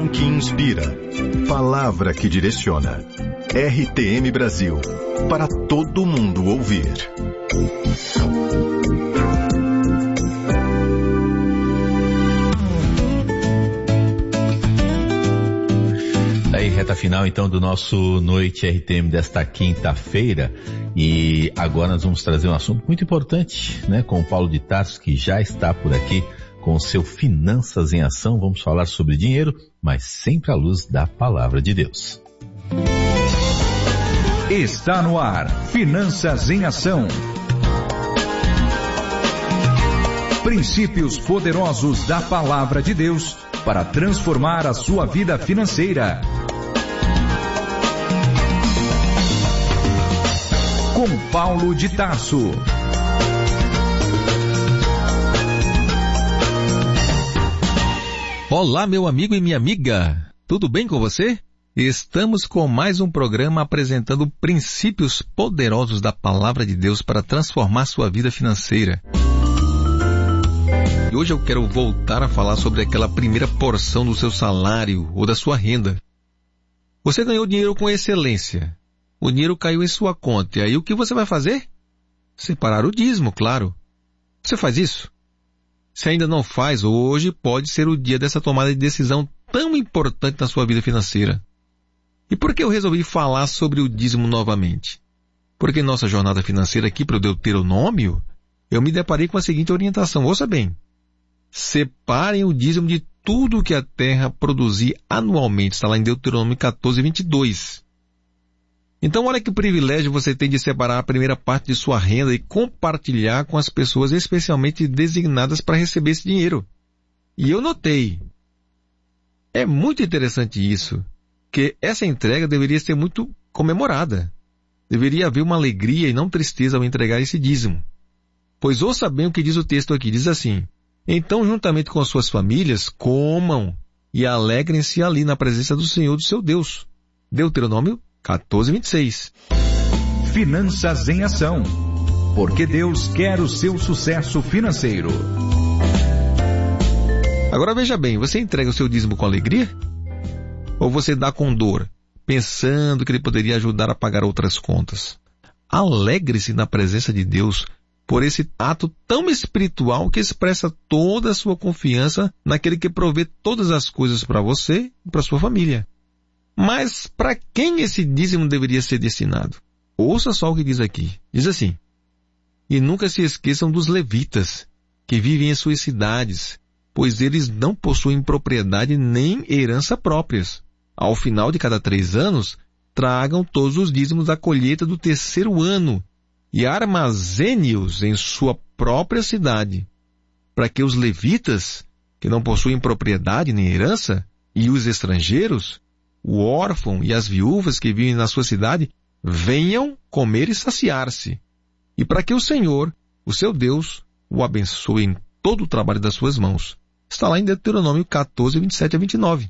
Visão que inspira. Palavra que direciona. RTM Brasil. Para todo mundo ouvir. Daí, reta final então do nosso Noite RTM desta quinta-feira. E agora nós vamos trazer um assunto muito importante, né? Com o Paulo de Tarso, que já está por aqui com o seu Finanças em Ação. Vamos falar sobre dinheiro, mas sempre à luz da Palavra de Deus. Está no ar, Finanças em Ação. Princípios poderosos da Palavra de Deus para transformar a sua vida financeira. Com Paulo de Tarso. Olá, meu amigo e minha amiga. Tudo bem com você? Estamos com mais um programa apresentando princípios poderosos da Palavra de Deus para transformar sua vida financeira. E hoje eu quero voltar a falar sobre aquela primeira porção do seu salário ou da sua renda. Você ganhou dinheiro com excelência. O dinheiro caiu em sua conta. E aí o que você vai fazer? Separar o dízimo, claro. Você faz isso? Se ainda não faz, hoje pode ser o dia dessa tomada de decisão tão importante na sua vida financeira. E por que eu resolvi falar sobre o dízimo novamente? Porque em nossa jornada financeira aqui para o Deuteronômio, eu me deparei com a seguinte orientação. Ouça bem. Separem o dízimo de tudo que a terra produzir anualmente. Está lá em Deuteronômio 14, 22. Então, olha que privilégio você tem de separar a primeira parte de sua renda e compartilhar com as pessoas especialmente designadas para receber esse dinheiro. E eu notei. É muito interessante isso, que essa entrega deveria ser muito comemorada. Deveria haver uma alegria e não tristeza ao entregar esse dízimo. Pois ouça bem o que diz o texto aqui. Diz assim: então, juntamente com as suas famílias, comam e alegrem-se ali na presença do Senhor, do seu Deus. Deuteronômio 14, 26. Finanças em Ação. Porque Deus quer o seu sucesso financeiro. Agora veja bem, você entrega o seu dízimo com alegria? Ou você dá com dor, pensando que ele poderia ajudar a pagar outras contas? Alegre-se na presença de Deus por esse ato tão espiritual que expressa toda a sua confiança naquele que provê todas as coisas para você e para sua família. Mas para quem esse dízimo deveria ser destinado? Ouça só o que diz aqui. Diz assim: e nunca se esqueçam dos levitas, que vivem em suas cidades, pois eles não possuem propriedade nem herança próprias. Ao final de cada 3 anos, tragam todos os dízimos da colheita do 3º ano e armazene-os em sua própria cidade, para que os levitas, que não possuem propriedade nem herança, e os estrangeiros, o órfão e as viúvas que vivem na sua cidade, venham comer e saciar-se. E para que o Senhor, o seu Deus, o abençoe em todo o trabalho das suas mãos. Está lá em Deuteronômio 14, 27 a 29.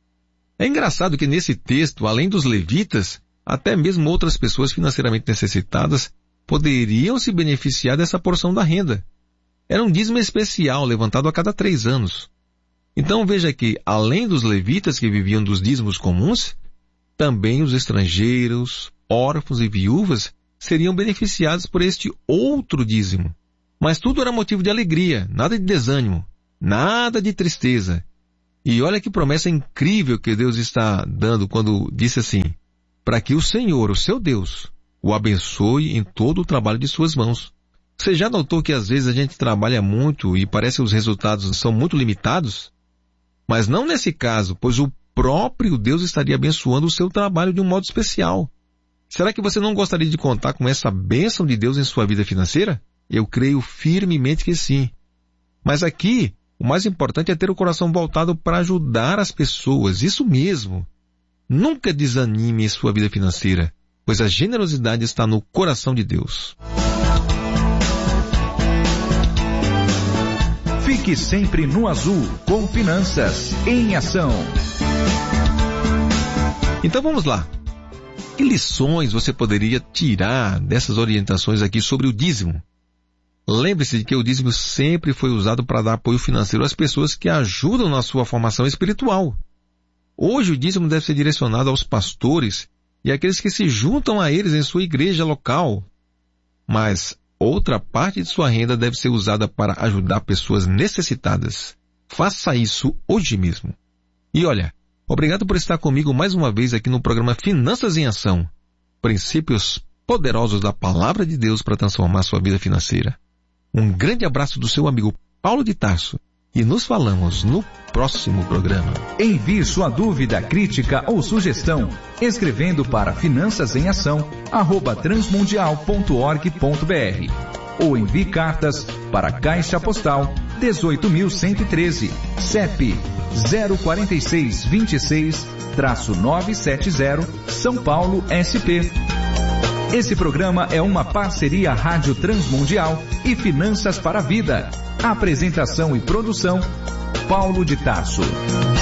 É engraçado que nesse texto, além dos levitas, até mesmo outras pessoas financeiramente necessitadas poderiam se beneficiar dessa porção da renda. Era um dízimo especial levantado a cada 3 anos. Então veja que, além dos levitas que viviam dos dízimos comuns, também os estrangeiros, órfãos e viúvas seriam beneficiados por este outro dízimo. Mas tudo era motivo de alegria, nada de desânimo, nada de tristeza. E olha que promessa incrível que Deus está dando quando disse assim: para que o Senhor, o seu Deus, o abençoe em todo o trabalho de suas mãos. Você já notou que às vezes a gente trabalha muito e parece que os resultados são muito limitados? Mas não nesse caso, pois o próprio Deus estaria abençoando o seu trabalho de um modo especial. Será que você não gostaria de contar com essa bênção de Deus em sua vida financeira? Eu creio firmemente que sim. Mas aqui, o mais importante é ter o coração voltado para ajudar as pessoas. Isso mesmo. Nunca desanime em sua vida financeira, pois a generosidade está no coração de Deus. Fique sempre no azul com Finanças em Ação. Então vamos lá. Que lições você poderia tirar dessas orientações aqui sobre o dízimo? Lembre-se de que o dízimo sempre foi usado para dar apoio financeiro às pessoas que ajudam na sua formação espiritual. Hoje o dízimo deve ser direcionado aos pastores e àqueles que se juntam a eles em sua igreja local. Mas outra parte de sua renda deve ser usada para ajudar pessoas necessitadas. Faça isso hoje mesmo. E olha, obrigado por estar comigo mais uma vez aqui no programa Finanças em Ação. Princípios poderosos da Palavra de Deus para transformar sua vida financeira. Um grande abraço do seu amigo Paulo de Tarso. E nos falamos no próximo programa. Envie sua dúvida, crítica ou sugestão escrevendo para finançasemAção@transmundial.org.br ou envie cartas para Caixa Postal 18.113, CEP 04626-970, São Paulo, SP. Esse programa é uma parceria Rádio Transmundial e Finanças para a Vida. Apresentação e produção, Paulo de Tarso.